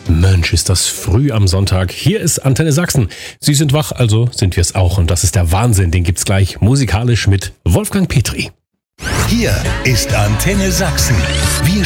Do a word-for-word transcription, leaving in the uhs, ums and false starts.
Mensch, ist das früh am Sonntag. Hier ist Antenne Sachsen. Sie sind wach, also sind wir es auch. Und das ist der Wahnsinn. Den gibt's gleich musikalisch mit Wolfgang Petri. Hier ist Antenne Sachsen. Wir